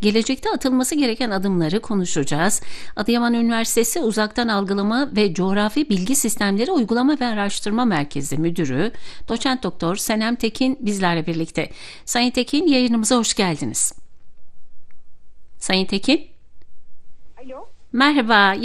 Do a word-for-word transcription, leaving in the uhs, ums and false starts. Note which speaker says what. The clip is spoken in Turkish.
Speaker 1: gelecekte atılması gereken adımları konuşacağız. Adıyaman Üniversitesi Uzaktan Algılama ve Coğrafi Bilgi Sistemleri Uygulama ve Araştırma Merkezi Müdürü Doçent Doktor Senem Tekin bizlerle birlikte. Sayın Tekin, yayınımıza hoş geldiniz. Sayın Tekin.
Speaker 2: Alo.
Speaker 1: Merhaba.